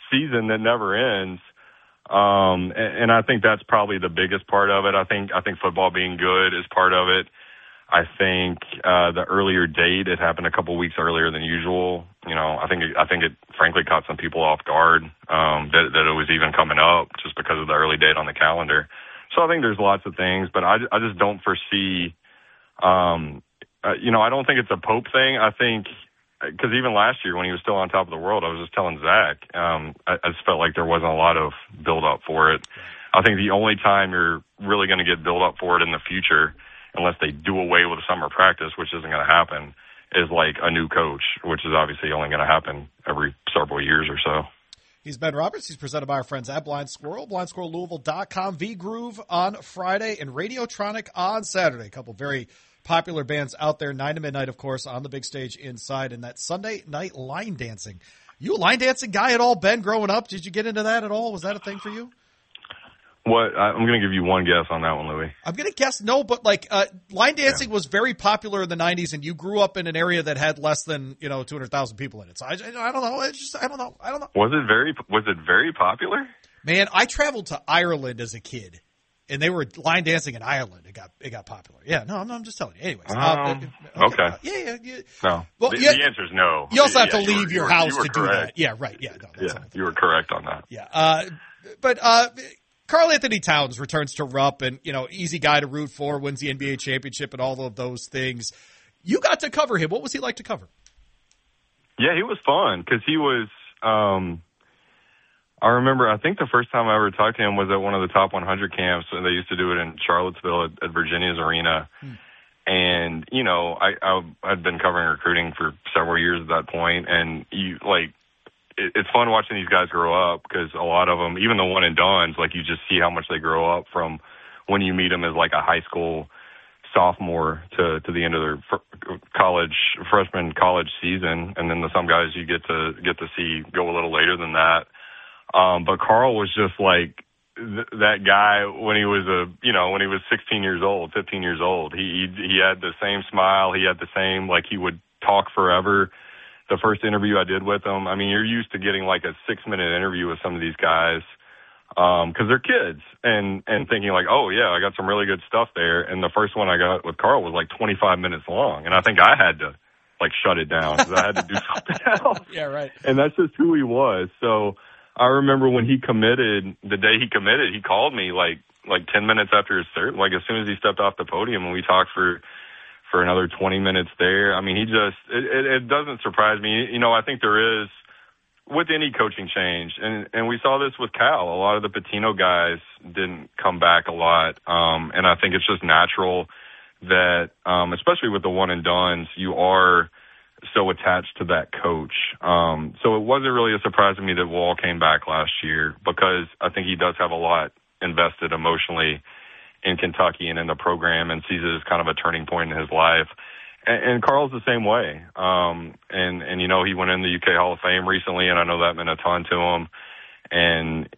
season that never ends. And I think that's probably the biggest part of it. I think football being good is part of it. I think the earlier date, it happened a couple weeks earlier than usual. I think it frankly caught some people off guard that it was even coming up just because of the early date on the calendar. So I think there's lots of things, but I just don't foresee. I don't think it's a Pope thing. I think because even last year when he was still on top of the world, I was just telling Zach, I just felt like there wasn't a lot of build up for it. I think the only time you're really going to get build up for it in the future, unless they do away with summer practice, which isn't going to happen, is like a new coach, which is obviously only going to happen every several years or so. He's Ben Roberts. He's presented by our friends at Blind Squirrel, BlindSquirrelLouisville.com, V-Groove on Friday, and Radiotronic on Saturday. A couple very popular bands out there, 9 to midnight, of course, on the big stage inside, and that Sunday night line dancing. You a line dancing guy at all, Ben, growing up? Did you get into that at all? Was that a thing for you? What? I'm going to give you one guess on that one, Louie. I'm going to guess no, but line dancing was very popular in the 90s, and you grew up in an area that had less than 200,000 people in it. So I don't know. I don't know. Was it very popular? Man, I traveled to Ireland as a kid, and they were line dancing in Ireland. It got popular. Yeah, no, I'm just telling you. Anyways, okay. Yeah. No, well, the answer is no. You also have to leave your house to do correct. that. Yeah, right. Yeah, no, you were correct on that. Yeah, but Karl Anthony Towns returns to Rupp, and easy guy to root for, wins the NBA championship, and all of those things. You got to cover him. What was he like to cover? Yeah, he was fun because he was. I remember, I think the first time I ever talked to him was at one of the top 100 camps, and they used to do it in Charlottesville at Virginia's Arena. And, I'd been covering recruiting for several years at that point, and it's fun watching these guys grow up because a lot of them, even the one and dones, you just see how much they grow up from when you meet them as a high school sophomore to the end of their freshman college season. And then some guys you get to see go a little later than that. But Karl was just that guy when he was when he was 16 years old, 15 years old. He had the same smile. He had the same, he would talk forever. The first interview I did with him, I mean, you're used to getting a 6-minute interview with some of these guys because they're kids and thinking oh yeah, I got some really good stuff there. And the first one I got with Karl was 25 minutes long, and I think I had to shut it down because I had to do something else. Yeah, right. And that's just who he was. So I remember when he committed, the day he committed, he called me 10 minutes after his cert, as soon as he stepped off the podium, and we talked for another 20 minutes there. I mean, it doesn't surprise me. I think there is, with any coaching change, and we saw this with Cal, a lot of the Patino guys didn't come back a lot. And I think it's just natural that, especially with the one and dones, you are so attached to that coach. So it wasn't really a surprise to me that Wall came back last year because I think he does have a lot invested emotionally in Kentucky and in the program and sees it as kind of a turning point in his life. And Karl's the same way. And he went in the UK Hall of Fame recently, and I know that meant a ton to him. And,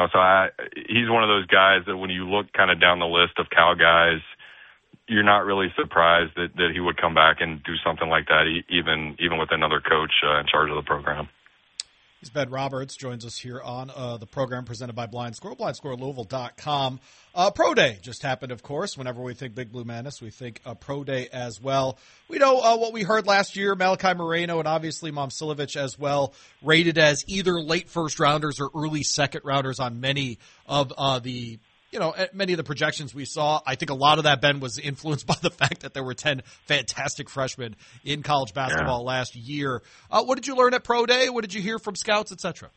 he's one of those guys that when you look kind of down the list of Cal guys, you're not really surprised that he would come back and do something like that, even with another coach in charge of the program. He's Ben Roberts, joins us here on the program presented by Blind Squirrel, BlindSquirrelLouisville.com. Pro Day just happened, of course. Whenever we think Big Blue Madness, we think Pro Day as well. We know what we heard last year, Malachi Moreno and obviously Momcilovic as well, rated as either late first-rounders or early second-rounders on many of many of the projections we saw. I think a lot of that, Ben, was influenced by the fact that there were 10 fantastic freshmen in college basketball last year. What did you learn at Pro Day? What did you hear from scouts, et cetera?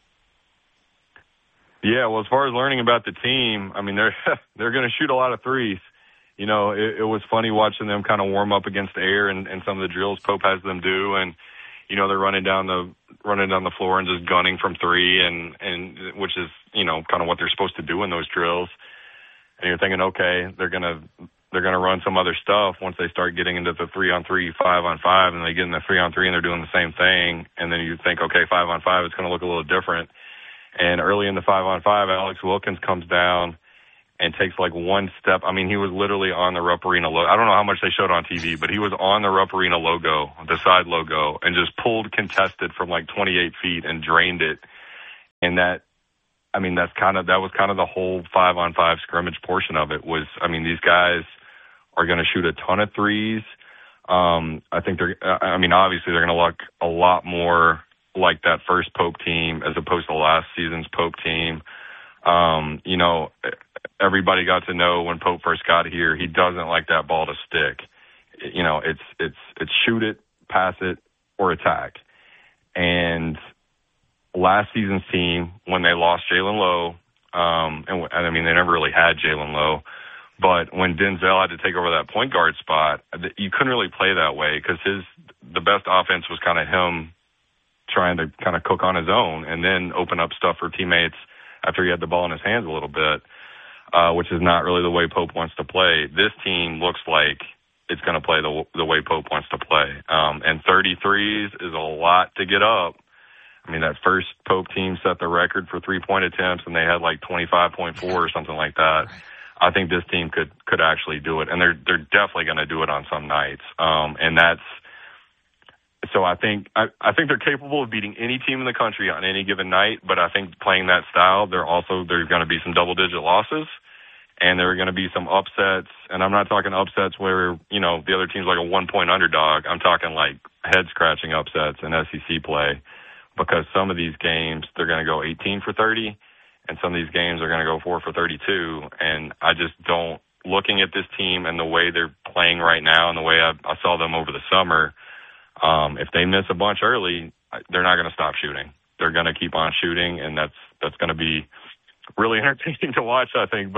Yeah, well, as far as learning about the team, I mean, they're going to shoot a lot of threes. It was funny watching them kind of warm up against air and some of the drills Pope has them do, and they're running down the floor and just gunning from three, and which is kind of what they're supposed to do in those drills. And you're thinking, okay, they're gonna run some other stuff once they start getting into the 3-on-3, 5-on-5, and they get in the 3-on-3 and they're doing the same thing. And then you think, okay, 5-on-5 is going to look a little different. And early in the 5-on-5, Alex Wilkins comes down and takes one step. I mean, he was literally on the Rupp Arena logo. I don't know how much they showed on TV, but he was on the Rupp Arena logo, the side logo, and just pulled contested from 28 feet and drained it. And that was kind of the whole 5-on-5 scrimmage portion of it was, I mean, these guys are going to shoot a ton of threes. I think obviously they're going to look a lot more like that first Pope team as opposed to last season's Pope team. Everybody got to know when Pope first got here, he doesn't like that ball to stick. It's shoot it, pass it, or attack. And last season's team, when they lost Jalen Lowe, they never really had Jalen Lowe, but when Denzel had to take over that point guard spot, you couldn't really play that way because the best offense was kind of him trying to kind of cook on his own and then open up stuff for teammates after he had the ball in his hands a little bit, which is not really the way Pope wants to play. This team looks like it's going to play the way Pope wants to play. And 33s is a lot to get up. I mean, that first Pope team set the record for 3-point attempts, and they had like 25.4 or something like that. I think this team could actually do it, and they're definitely going to do it on some nights. So I think they're capable of beating any team in the country on any given night. But I think playing that style, there's going to be some double-digit losses, and there are going to be some upsets. And I'm not talking upsets where the other team's like a 1-point underdog. I'm talking like head-scratching upsets in SEC play. Because some of these games, they're going to go 18 for 30, and some of these games are going to go 4 for 32. And I just don't, looking at this team and the way they're playing right now and the way I saw them over the summer, if they miss a bunch early, they're not going to stop shooting. They're going to keep on shooting, and that's going to be really entertaining to watch, I think. But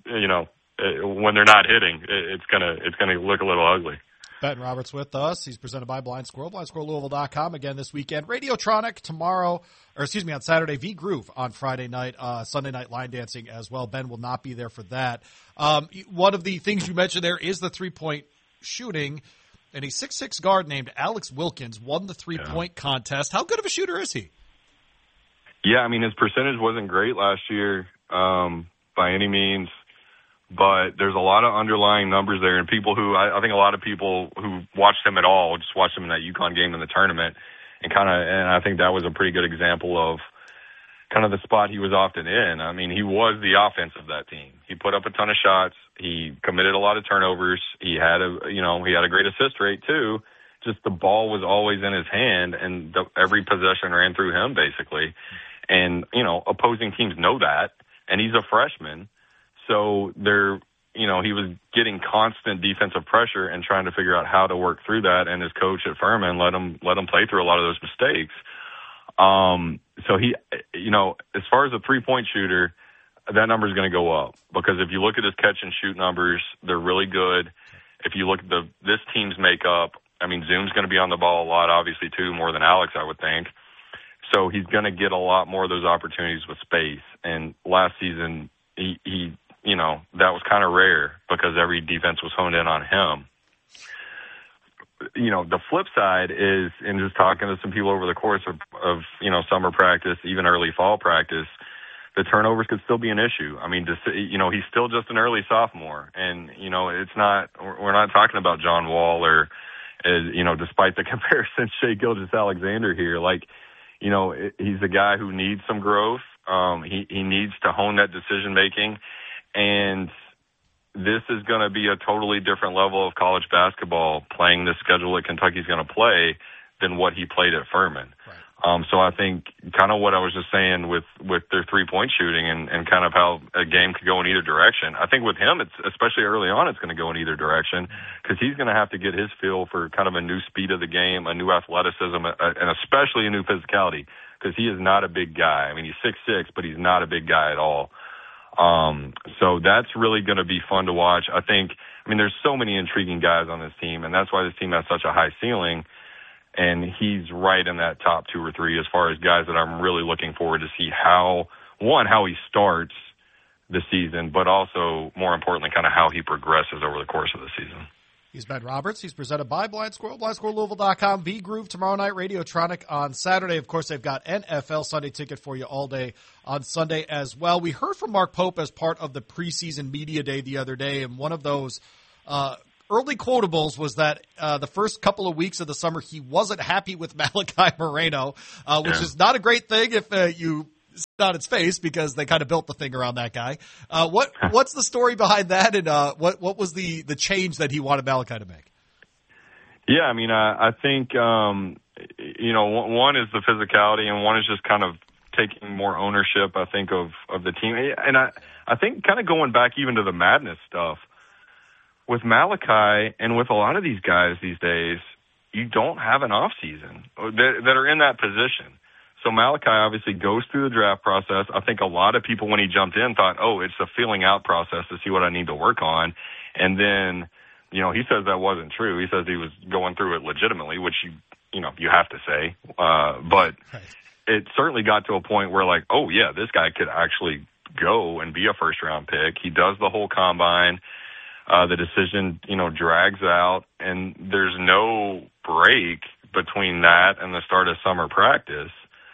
when they're not hitting, it's going to look a little ugly. Ben Roberts with us. He's presented by Blind Squirrel, BlindSquirrelLouisville.com. Again this weekend. Radiotronic on Saturday. V-Groove on Friday night. Sunday night line dancing as well. Ben will not be there for that. One of the things you mentioned there is the three-point shooting. And a 6'6" guard named Alex Wilkins won the three-point contest. How good of a shooter is he? Yeah, I mean, his percentage wasn't great last year by any means. But there's a lot of underlying numbers there, and people I think a lot of people who watched him at all just watched him in that UConn game in the tournament, and I think that was a pretty good example of kind of the spot he was often in. I mean, he was the offense of that team. He put up a ton of shots. He committed a lot of turnovers. He had a great assist rate too. Just the ball was always in his hand, and every possession ran through him basically. And opposing teams know that, and he's a freshman. So he was getting constant defensive pressure and trying to figure out how to work through that. And his coach at Furman let him play through a lot of those mistakes. So he, as far as a 3-point shooter, that number is going to go up because if you look at his catch and shoot numbers, they're really good. If you look at this team's makeup, I mean, Zoom's going to be on the ball a lot, obviously too, more than Alex, I would think. So he's going to get a lot more of those opportunities with space. And last season, he that was kind of rare because every defense was honed in on him. The flip side is, in just talking to some people over the course of summer practice, even early fall practice, the turnovers could still be an issue. I mean, he's still just an early sophomore, and we're not talking about John Wall or, despite the comparison, Shai Gilgeous-Alexander here. He's a guy who needs some growth. He needs to hone that decision making. And this is going to be a totally different level of college basketball playing the schedule that Kentucky's going to play than what he played at Furman. Right. So I think kind of what I was just saying with their 3-point shooting and kind of how a game could go in either direction. I think with him, it's especially early on, it's going to go in either direction because he's going to have to get his feel for kind of a new speed of the game, a new athleticism, and especially a new physicality because he is not a big guy. I mean, he's 6'6", but he's not a big guy at all. So that's really going to be fun to watch. There's so many intriguing guys on this team, and that's why this team has such a high ceiling. And he's right in that top 2 or 3 as far as guys that I'm really looking forward to see how he starts the season, but also more importantly, kind of how he progresses over the course of the season. He's Ben Roberts. He's presented by Blind Squirrel, BlindSquirrelLouisville.com. V-Groove tomorrow night, Radiotronic on Saturday. Of course, they've got NFL Sunday Ticket for you all day on Sunday as well. We heard from Mark Pope as part of the preseason media day the other day, and one of those early quotables was that the first couple of weeks of the summer he wasn't happy with Malachi Moreno, which is not a great thing if you on its face because they kind of built the thing around that guy. What's the story behind that, and what was the change that he wanted Malachi to make? Yeah, I mean, I think one is the physicality, and one is just kind of taking more ownership, I think, of the team. And I think kind of going back even to the madness stuff, with Malachi and with a lot of these guys these days, you don't have an off season that are in that position. So Malachi obviously goes through the draft process. I think a lot of people, when he jumped in, thought, oh, it's a feeling out process to see what I need to work on. And then, he says that wasn't true. He says he was going through it legitimately, which you have to say. But it certainly got to a point where, like, oh, yeah, this guy could actually go and be a first-round pick. He does the whole combine. The decision, drags out, and there's no break between that and the start of summer practice.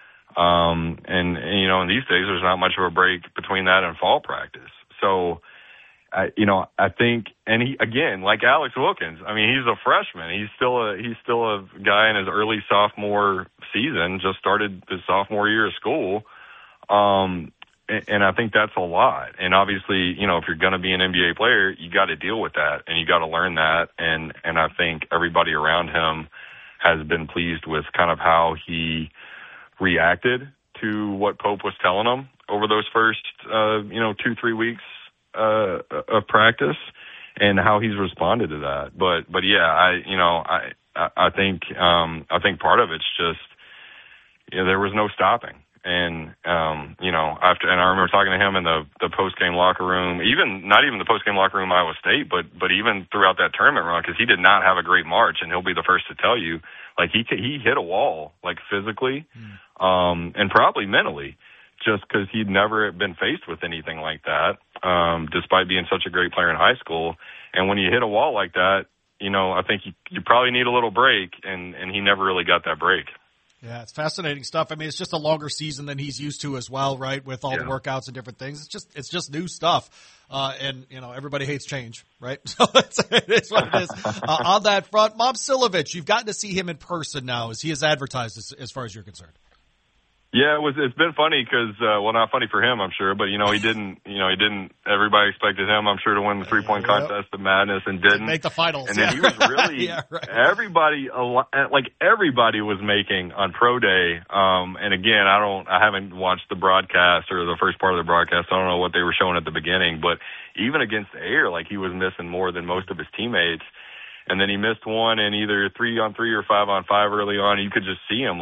In these days, there's not much of a break between that and fall practice. So, I think, and he, again, like Alex Wilkins, I mean, he's a freshman. He's still a guy in his early sophomore season, just started his sophomore year of school. And I think that's a lot. And obviously, if you're going to be an NBA player, you got to deal with that and you got to learn that. And I think everybody around him has been pleased with kind of how he reacted to what Pope was telling him over those first, 2-3 weeks of practice, and how he's responded to that. But yeah, I think part of it's just, there was no stopping. And, I remember talking to him in the post-game locker room, not even the post-game locker room Iowa State, but even throughout that tournament run, because he did not have a great March, and he'll be the first to tell you, like, he hit a wall, like, physically, and probably mentally, just because he'd never been faced with anything like that, despite being such a great player in high school. And when you hit a wall like that, I think you probably need a little break, and he never really got that break. Yeah, it's fascinating stuff. I mean, it's just a longer season than he's used to as well, right? With all the workouts and different things. It's just new stuff. And everybody hates change, right? So it's what it is. On that front, Momcilovic, you've gotten to see him in person now. Is he as advertised as far as you're concerned? Yeah, it's been funny because, not funny for him, I'm sure, but, he didn't, everybody expected him, I'm sure, to win the 3-point contest of madness and didn't. Make the finals. And then he was really, everybody was making on Pro Day. And again, I haven't watched the broadcast or the first part of the broadcast. I don't know what they were showing at the beginning, but even against Air, like, he was missing more than most of his teammates. And then he missed one in either 3-on-3 or 5-on-5 early on. You could just see him,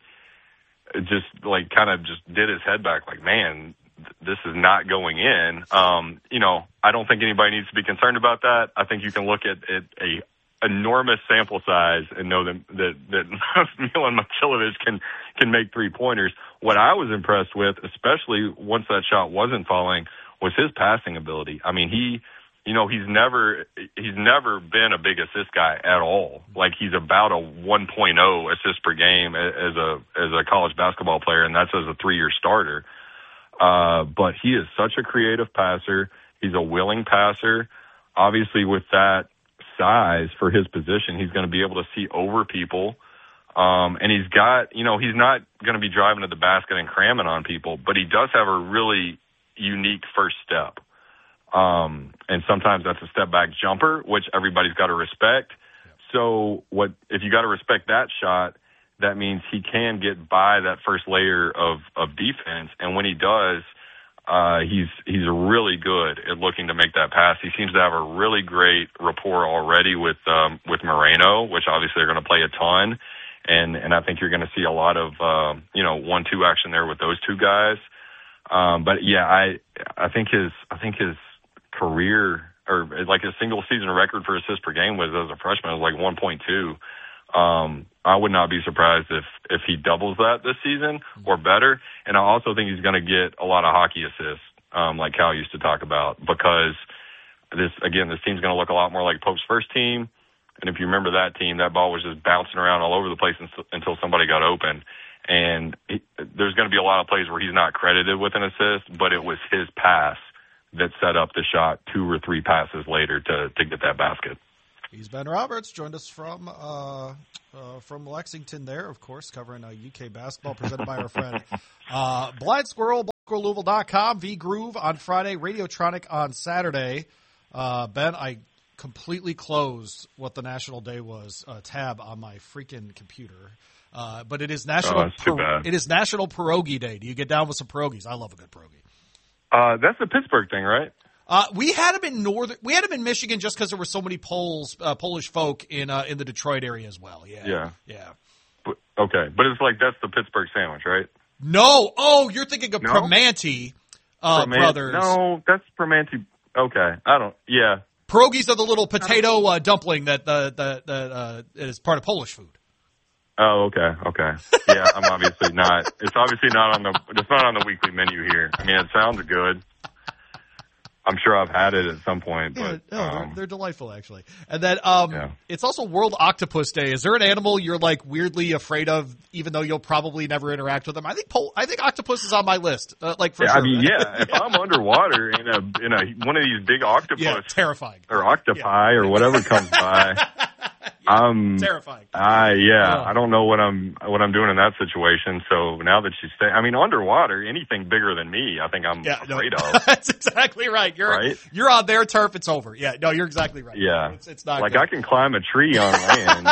just did his head back, like, man, this is not going in. I don't think anybody needs to be concerned about that. I think you can look at a enormous sample size and know that Milan Momcilovic can make 3-pointers. What I was impressed with, especially once that shot wasn't falling, was his passing ability. I mean, he's never been a big assist guy at all. Like, he's about a 1.0 assist per game as a college basketball player, and that's as a 3-year starter. But he is such a creative passer. He's a willing passer. Obviously, with that size for his position, he's going to be able to see over people. And he's got, he's not going to be driving to the basket and cramming on people, but he does have a really unique first step. And sometimes that's a step back jumper, which everybody's got to respect. So if you got to respect that shot, that means he can get by that first layer of defense. And when he does, he's really good at looking to make that pass. He seems to have a really great rapport already with Moreno, which obviously they're going to play a ton. And I think you're going to see a lot of, 1-2 action there with those two guys. But yeah, I think his career, or like his single season record for assists per game was, as a freshman, was like 1.2. I would not be surprised if he doubles that this season or better. And I also think he's going to get a lot of hockey assists, like Cal used to talk about, because this team's going to look a lot more like Pope's first team. And if you remember that team, that ball was just bouncing around all over the place until somebody got open. And there's going to be a lot of plays where he's not credited with an assist, but it was his pass that set up the shot 2 or 3 passes later to get that basket. He's Ben Roberts, joined us from Lexington there, of course, covering UK basketball, presented by our friend Blind Squirrel, BlindSquirrelLouisville.com, V-Groove on Friday, Radiotronic on Saturday. Ben, I completely closed what the National Day was tab on my freaking computer. But it is National Pierogi Day. Do you get down with some pierogies? I love a good pierogi. That's the Pittsburgh thing, right? We had them in Michigan just because there were so many Polish folk in the Detroit area as well. Yeah. But it's like that's the Pittsburgh sandwich, right? No. Oh, you're thinking of Primanti brothers. No, that's Primanti. Okay, I don't. Yeah. Pierogies are the little potato dumpling that is part of Polish food. Oh, okay. Yeah, I'm obviously not. It's obviously not on the weekly menu here. I mean, it sounds good. I'm sure I've had it at some point, but they're delightful actually. And then it's also World Octopus Day. Is there an animal you're like weirdly afraid of, even though you'll probably never interact with them? I think octopus is on my list. Sure. I mean, if I'm underwater in a one of these big octopus, terrifying, or octopi or whatever comes by. I'm terrifying. I don't know what I'm doing in that situation. So now that she's underwater, anything bigger than me, I think I'm afraid of. That's exactly right. You're on their turf. It's over. Yeah, no, you're exactly right. Yeah, it's not like good. I can climb a tree on land.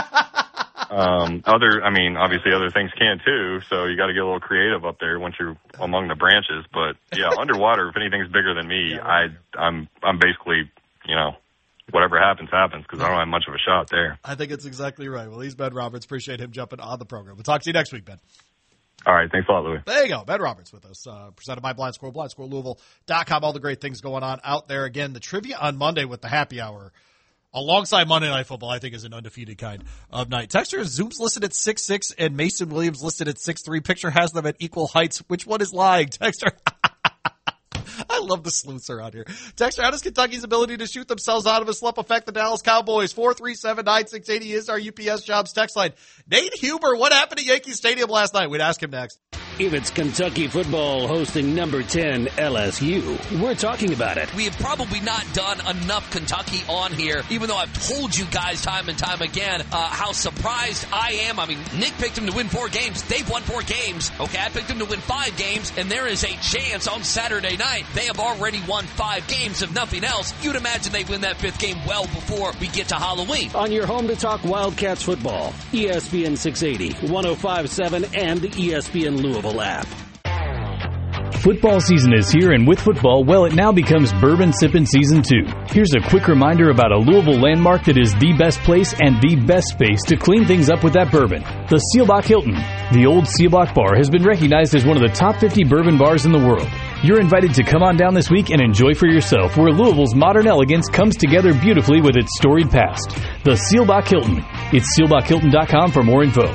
Obviously other things can too. So you got to get a little creative up there once you're among the branches. But yeah, underwater, if anything's bigger than me, I'm basically, whatever happens, because I don't have much of a shot there. I think it's exactly right. Well, he's Ben Roberts. Appreciate him jumping on the program. We'll talk to you next week, Ben. All right. Thanks a lot, Louis. There you go. Ben Roberts with us. Presented by Blind Squirrel, BlindSquirrelLouisville.com. All the great things going on out there. Again, the trivia on Monday with the happy hour alongside Monday Night Football, I think, is an undefeated kind of night. Texter, Zoom's listed at 6'6" and Mason Williams listed at 6'3". Picture has them at equal heights. Which one is lying? Texter. I love the sleuths around here. Texter, how does Kentucky's ability to shoot themselves out of a slump affect the Dallas Cowboys? 437-9680 is our UPS Jobs text line. Nate Huber, what happened at Yankee Stadium last night? We'd ask him next. If it's Kentucky football hosting number 10 LSU, we're talking about it. We have probably not done enough Kentucky on here, even though I've told you guys time and time again how surprised I am. I mean, Nick picked him to win 4 games. They've won 4 games. Okay, I picked him to win 5 games, and there is a chance on Saturday night they have already won 5 games. If nothing else, you'd imagine they win that 5th game well before we get to Halloween. On your home to talk Wildcats football, ESPN 680, 105.7, and the ESPN Louisville app. Football season is here, and with football, well, it now becomes bourbon sippin' season 2. Here's a quick reminder about a Louisville landmark that is the best place and the best space to clean things up with that bourbon. The Seelbach Hilton. The old Seelbach Bar has been recognized as one of the top 50 bourbon bars in the world. You're invited to come on down this week and enjoy for yourself where Louisville's modern elegance comes together beautifully with its storied past. The Seelbach Hilton. It's SeelbachHilton.com for more info.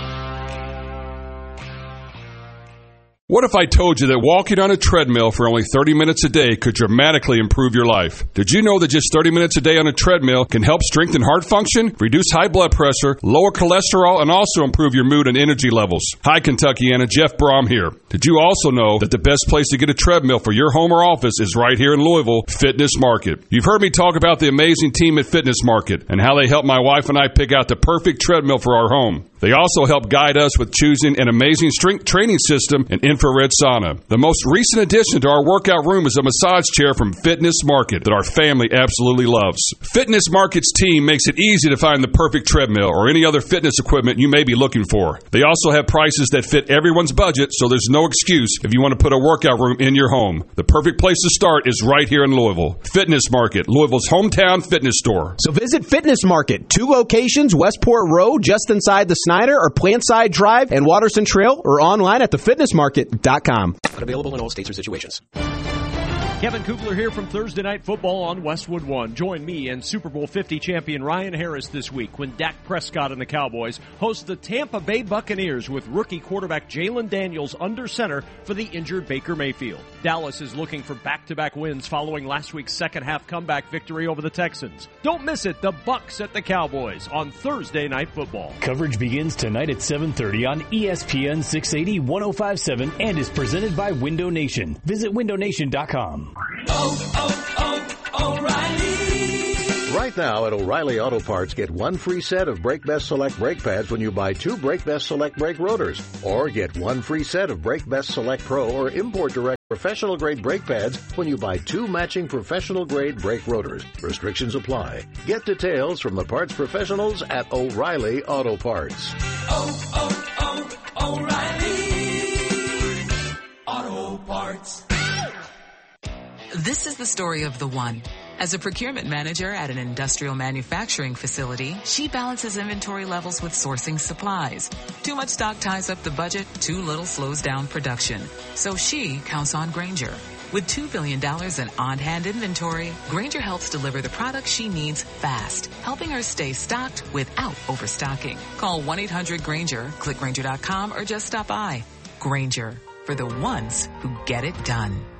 What if I told you that walking on a treadmill for only 30 minutes a day could dramatically improve your life? Did you know that just 30 minutes a day on a treadmill can help strengthen heart function, reduce high blood pressure, lower cholesterol, and also improve your mood and energy levels? Hi, Kentuckiana. Jeff Brom here. Did you also know that the best place to get a treadmill for your home or office is right here in Louisville, Fitness Market? You've heard me talk about the amazing team at Fitness Market and how they helped my wife and I pick out the perfect treadmill for our home. They also help guide us with choosing an amazing strength training system and infrared sauna. The most recent addition to our workout room is a massage chair from Fitness Market that our family absolutely loves. Fitness Market's team makes it easy to find the perfect treadmill or any other fitness equipment you may be looking for. They also have prices that fit everyone's budget, so there's no excuse if you want to put a workout room in your home. The perfect place to start is right here in Louisville. Fitness Market, Louisville's hometown fitness store. So visit Fitness Market, 2 locations, Westport Road, just inside the Snyder, or Plantside Drive and Watterson Trail, or online at thefitnessmarket.com. Available in all states or situations. Kevin Kugler here from Thursday Night Football on Westwood One. Join me and Super Bowl 50 champion Ryan Harris this week when Dak Prescott and the Cowboys host the Tampa Bay Buccaneers with rookie quarterback Jalen Daniels under center for the injured Baker Mayfield. Dallas is looking for back-to-back wins following last week's second-half comeback victory over the Texans. Don't miss it, the Bucs at the Cowboys on Thursday Night Football. Coverage begins tonight at 7:30 on ESPN 680, 105.7 and is presented by Window Nation. Visit windownation.com. O'Reilly. Right now at O'Reilly Auto Parts, get one free set of Brake Best Select brake pads when you buy 2 Brake Best Select brake rotors. Or get one free set of Brake Best Select Pro or Import Direct professional grade brake pads when you buy 2 matching professional grade brake rotors. Restrictions apply. Get details from the parts professionals at O'Reilly Auto Parts. O'Reilly Auto Parts. This is the story of the one. As a procurement manager at an industrial manufacturing facility, she balances inventory levels with sourcing supplies. Too much stock ties up the budget, too little slows down production. So she counts on Grainger. With $2 billion in on-hand inventory, Grainger helps deliver the products she needs fast, helping her stay stocked without overstocking. Call 1-800-GRAINGER, click Grainger.com, or just stop by. Grainger, for the ones who get it done.